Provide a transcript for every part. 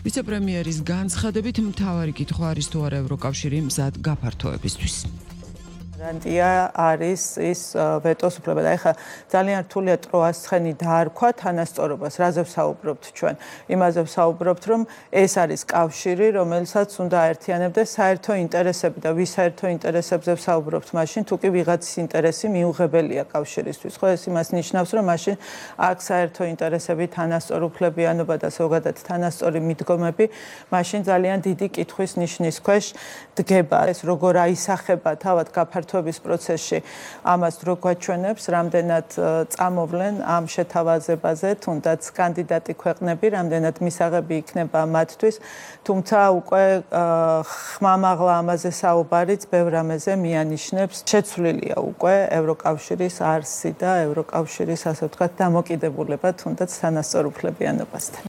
ვიცე-პრემიერის განცხადებით მთავარი კითხვა არის თუ არა ევროკავშირი მზად გაფართოებისთვის. გარანტია არის ის ვეტოს უფლება და ეხლა ძალიან რთულია ტროასცხენი დაარქვა თანასწორობას, რაზე ვსაუბრობთ ჩვენ. იმაზე ვსაუბრობთ, რომ ეს არის კავშირი, რომელსაც უნდა აერთიანებდეს საერთო ინტერესები და ვის საერთო ინტერესებზე ვსაუბრობთ მაშინ, თუ კი ვიღაცის ინტერესი მიუღებელია კავშირისთვის. ხო, ეს იმას ნიშნავს, რომ მაშინ აქ საერთო ინტერესები, თანასწორუფლებიანობა და ზოგადად თანასწორი მიდგომები მაშინ ძალიან დიდი კითხვის ნიშნის ქვეშ დგება. ეს როგორ აისახება თავად გაფართოების პროცესში ამას რო გვაჩვენებს, რამდენად წამოვლენ ამ შეთავაზებაზე, თუნდაც კანდიდატი ქვეყნები, რამდენად მისაღები იქნება მათთვის, თუმცა უკვე ხმამაღლა ამაზე საუბარიც ბევრ რამეზე მიანიშნებს. შეცვლილია უკვე ევროკავშირის არსი და ევროკავშირის, ასე ვთქვათ, დამოკიდებულება თუნდაც თანასწორუფლებიანობასთან.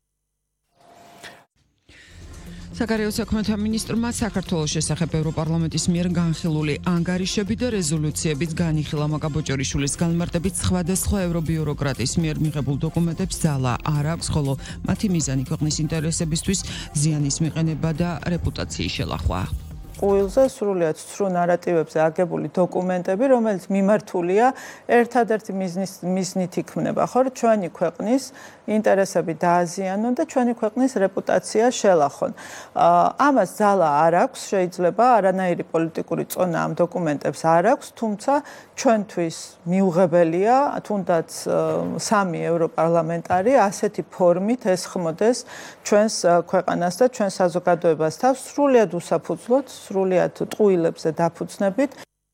საგარეო საქმეთა მინისტრმა საქართველოს შესახებ ევროპარლამენტის მიერ განხილული ანგარიშები და რეზოლუციებიც განიხილა მაკაბოჭორიშვილის განმარტებით სხვადასხვა ევრობიუროკრატის მიერ მიღებულ დოკუმენტებს ძალა არ აქვს, ხოლო მათი მიზანი ქვეყნის ინტერესებისთვის ზიანის მიყენება და რეპუტაციის შელახვა. ყუილზე სრულიად ცრუ ნარატივებზე აგებული დოკუმენტები, რომელიც მიმართულია ერთადერთი მიზნით იქმნება, ხო, ჩვენი ქვეყნის ინტერესები დააზიანონ და ჩვენი ქვეყნის რეპუტაცია შელახონ. ამას ძალა არ აქვს, შეიძლება არანაირი პოლიტიკური წონა ამ დოკუმენტებს არ აქვს, თუმცა ჩვენთვის მიუღებელია, თუნდაც სამი ევროპარლამენტარი ასეთი ფორმით ესხმოდეს ჩვენს ქვეყანას და ჩვენს საზოგადოებას თავს სრულიად უსაფუძვლოდ, სრულიად ტყუილებზე დაფუძნებით.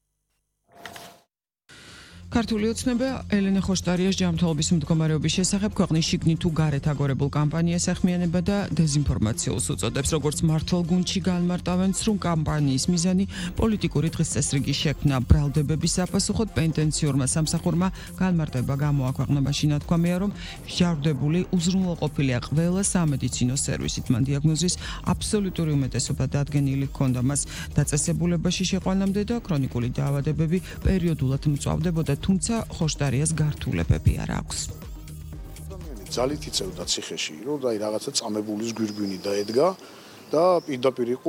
ქართული ოცნება ელენე ხოშტარიას ჯანმრთელობის მდგომარეობის შესახებ ქვეყნის შიგნით თუ გარეთ აგორებულ კამპანიას ეხმიანება და დეზინფორმაციას უწოდებს, როგორც მართლგუნდში განმარტავენ, სრულ კამპანიის მიზანი პოლიტიკური დღესწესრიგის შექმნა. ბრალდებების საპასუხოდ პენტენციურმა სამსახურმა განმარტება გამოაქვეყნა, მაშინ ნათქვამია, რომ მსჯავრდებული უზრუნველყოფილია ყველა სამედიცინო სერვისით. მან დიაგნოზის აბსოლუტური უმეტესობა დადგენილი ჰქონდა, მას დაწესებულებაში შეყვანამდე და ქრონიკული დაავადებები პერიოდულად მწვავდებოდა, თუმცა ხოშტარიას გართულებები არ აქვს. ძალით იწევდა ციხეში, რომ რარაღაცა წამებულის გვირგვინი დაედგა და პირდაპირ იყო